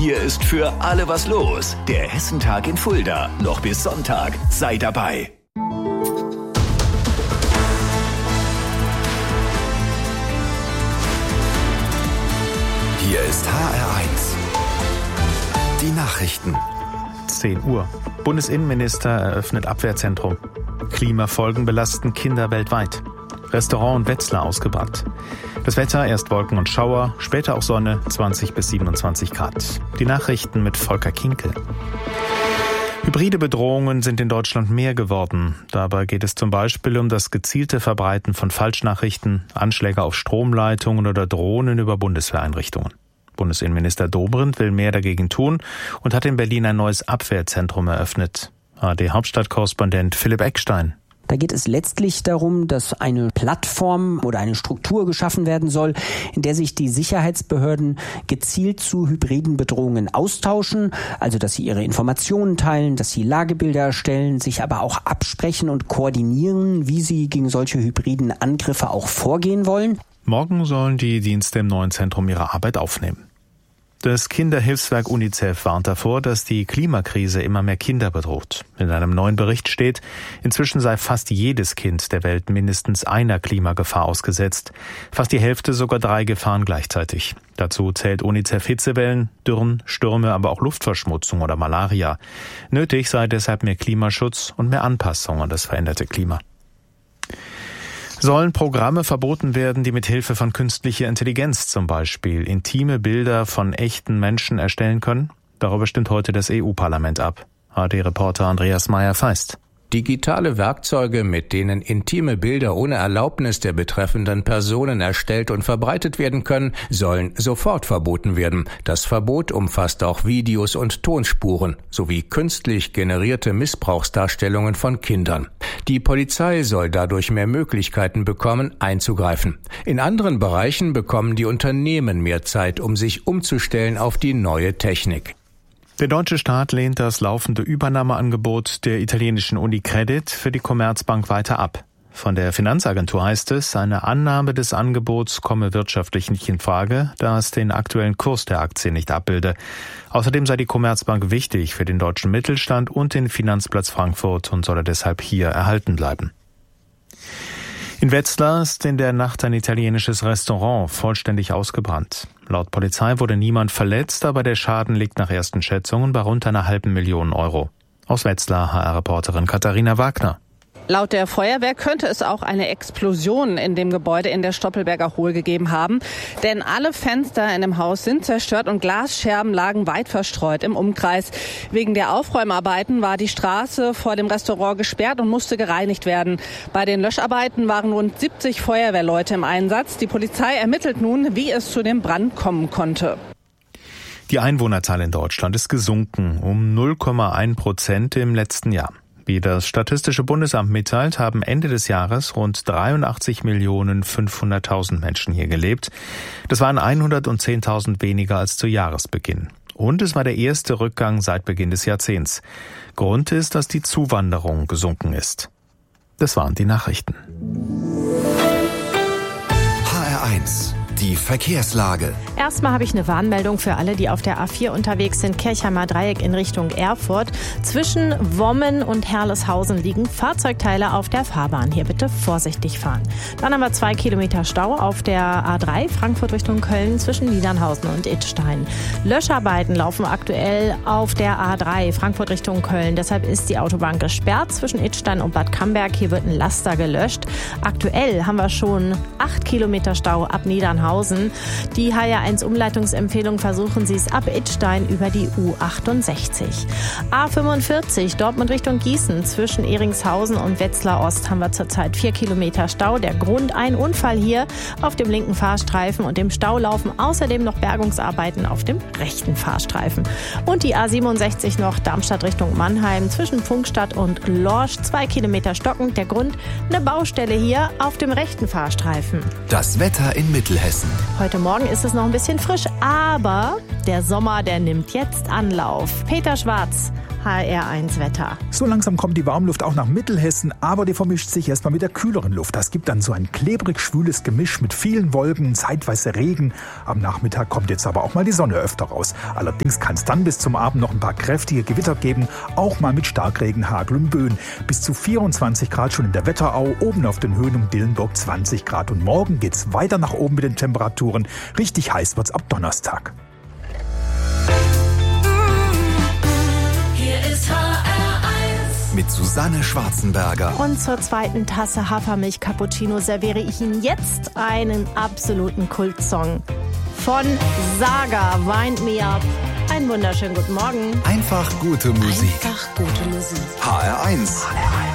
Hier ist für alle was los. Der Hessentag in Fulda. Noch bis Sonntag. Sei dabei. Hier ist HR1. Die Nachrichten. 10 Uhr. Bundesinnenminister eröffnet Abwehrzentrum. Klimafolgen belasten Kinder weltweit. Restaurant in Wetzlar ausgebrannt. Das Wetter, erst Wolken und Schauer, später auch Sonne, 20 bis 27 Grad. Die Nachrichten mit Volker Kinkel. Hybride Bedrohungen sind in Deutschland mehr geworden. Dabei geht es zum Beispiel um das gezielte Verbreiten von Falschnachrichten, Anschläge auf Stromleitungen oder Drohnen über Bundeswehreinrichtungen. Bundesinnenminister Dobrindt will mehr dagegen tun und hat in Berlin ein neues Abwehrzentrum eröffnet. ARD-Hauptstadtkorrespondent Philipp Eckstein. Da geht es letztlich darum, dass eine Plattform oder eine Struktur geschaffen werden soll, in der sich die Sicherheitsbehörden gezielt zu hybriden Bedrohungen austauschen, also dass sie ihre Informationen teilen, dass sie Lagebilder erstellen, sich aber auch absprechen und koordinieren, wie sie gegen solche hybriden Angriffe auch vorgehen wollen. Morgen sollen die Dienste im neuen Zentrum ihre Arbeit aufnehmen. Das Kinderhilfswerk UNICEF warnt davor, dass die Klimakrise immer mehr Kinder bedroht. In einem neuen Bericht steht, inzwischen sei fast jedes Kind der Welt mindestens einer Klimagefahr ausgesetzt. Fast die Hälfte sogar 3 Gefahren gleichzeitig. Dazu zählt UNICEF Hitzewellen, Dürren, Stürme, aber auch Luftverschmutzung oder Malaria. Nötig sei deshalb mehr Klimaschutz und mehr Anpassung an das veränderte Klima. Sollen Programme verboten werden, die mit Hilfe von künstlicher Intelligenz zum Beispiel intime Bilder von echten Menschen erstellen können? Darüber stimmt heute das EU-Parlament ab. ARD-Reporter Andreas Meyer-Feist. Digitale Werkzeuge, mit denen intime Bilder ohne Erlaubnis der betreffenden Personen erstellt und verbreitet werden können, sollen sofort verboten werden. Das Verbot umfasst auch Videos und Tonspuren sowie künstlich generierte Missbrauchsdarstellungen von Kindern. Die Polizei soll dadurch mehr Möglichkeiten bekommen, einzugreifen. In anderen Bereichen bekommen die Unternehmen mehr Zeit, um sich umzustellen auf die neue Technik. Der deutsche Staat lehnt das laufende Übernahmeangebot der italienischen Unicredit für die Commerzbank weiter ab. Von der Finanzagentur heißt es, eine Annahme des Angebots komme wirtschaftlich nicht in Frage, da es den aktuellen Kurs der Aktie nicht abbilde. Außerdem sei die Commerzbank wichtig für den deutschen Mittelstand und den Finanzplatz Frankfurt und solle deshalb hier erhalten bleiben. In Wetzlar ist in der Nacht ein italienisches Restaurant vollständig ausgebrannt. Laut Polizei wurde niemand verletzt, aber der Schaden liegt nach ersten Schätzungen bei rund 500.000 Euro. Aus Wetzlar HR-Reporterin Katharina Wagner. Laut der Feuerwehr könnte es auch eine Explosion in dem Gebäude in der Stoppelberger Hohl gegeben haben. Denn alle Fenster in dem Haus sind zerstört und Glasscherben lagen weit verstreut im Umkreis. Wegen der Aufräumarbeiten war die Straße vor dem Restaurant gesperrt und musste gereinigt werden. Bei den Löscharbeiten waren rund 70 Feuerwehrleute im Einsatz. Die Polizei ermittelt nun, wie es zu dem Brand kommen konnte. Die Einwohnerzahl in Deutschland ist gesunken um 0,1% im letzten Jahr. Wie das Statistische Bundesamt mitteilt, haben Ende des Jahres rund 83.500.000 Menschen hier gelebt. Das waren 110.000 weniger als zu Jahresbeginn. Und es war der erste Rückgang seit Beginn des Jahrzehnts. Grund ist, dass die Zuwanderung gesunken ist. Das waren die Nachrichten. HR1. Die Verkehrslage. Erstmal habe ich eine Warnmeldung für alle, die auf der A4 unterwegs sind. Kirchheimer Dreieck in Richtung Erfurt. Zwischen Wommen und Herleshausen liegen Fahrzeugteile auf der Fahrbahn. Hier bitte vorsichtig fahren. Dann haben wir 2 Kilometer Stau auf der A3 Frankfurt Richtung Köln zwischen Niedernhausen und Idstein. Löscharbeiten laufen aktuell auf der A3 Frankfurt Richtung Köln. Deshalb ist die Autobahn gesperrt zwischen Idstein und Bad Camberg. Hier wird ein Laster gelöscht. Aktuell haben wir schon 8 Kilometer Stau ab Niedernhausen. Die HR1-Umleitungsempfehlung: versuchen Sie es ab Idstein über die U68. A45 Dortmund Richtung Gießen zwischen Ehringshausen und Wetzlar Ost haben wir zurzeit 4 Kilometer Stau. Der Grund: ein Unfall hier auf dem linken Fahrstreifen und im Stau laufen außerdem noch Bergungsarbeiten auf dem rechten Fahrstreifen. Und die A67 noch Darmstadt Richtung Mannheim zwischen Pfungstadt und Lorsch 2 Kilometer stockend. Der Grund: eine Baustelle hier auf dem rechten Fahrstreifen. Das Wetter in Mittelhessen. Heute Morgen ist es noch ein bisschen frisch, aber der Sommer, der nimmt jetzt Anlauf. Peter Schwarz HR1 Wetter. So langsam kommt die Warmluft auch nach Mittelhessen, aber die vermischt sich erstmal mit der kühleren Luft. Das gibt dann so ein klebrig-schwüles Gemisch mit vielen Wolken, zeitweise Regen. Am Nachmittag kommt jetzt aber auch mal die Sonne öfter raus. Allerdings kann es dann bis zum Abend noch ein paar kräftige Gewitter geben, auch mal mit Starkregen, Hagel und Böen. Bis zu 24 Grad schon in der Wetterau, oben auf den Höhen um Dillenburg 20 Grad. Und morgen geht's weiter nach oben mit den Temperaturen. Richtig heiß wird's ab Donnerstag. Mit Susanne Schwarzenberger. Und zur zweiten Tasse Hafermilch-Cappuccino serviere ich Ihnen jetzt einen absoluten Kultsong von Saga, Wind Me Up. Einen wunderschönen guten Morgen. Einfach gute Musik. Einfach gute Musik. HR1.